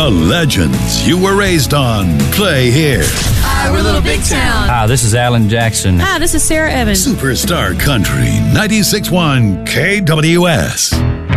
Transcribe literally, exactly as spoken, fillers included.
The legends you were raised on play here. Hi, we're Little Big Town. Hi, this is Alan Jackson. Hi, this is Sarah Evans. Superstar Country ninety-six point one K W S.